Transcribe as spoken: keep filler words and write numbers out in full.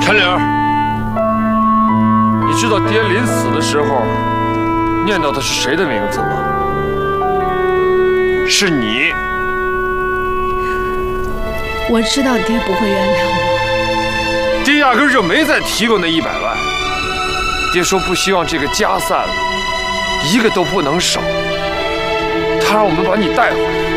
陈玲，你知道爹临死的时候念叨的是谁的名字吗？是你。 我知道爹不会原谅我。 爹压根就没再提过那一百万。爹说不希望这个家散了，一个都不能少。他让我们把你带回来。